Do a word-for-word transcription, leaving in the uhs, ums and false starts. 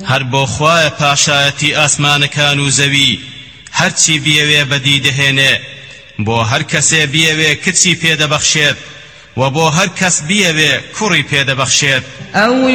هەر بۆ خوایە پاشایەتی ئاسمانەکان و زەوی هەرچی بیەوێ بەدی دەهێنێ بۆ هەر کەسێ بیەوێ کچی پێدەبەخشێت و بۆ هەر کەس بیەوێ کوڕی پێدەبەخشێت